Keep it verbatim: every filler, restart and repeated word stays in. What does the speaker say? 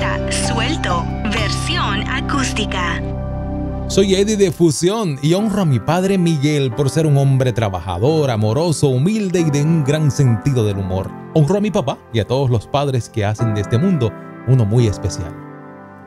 escucha Suelto, versión acústica. Soy Eddie de Fusión y honro a mi padre Miguel por ser un hombre trabajador, amoroso, humilde y de un gran sentido del humor. Honro a mi papá y a todos los padres que hacen de este mundo uno muy especial.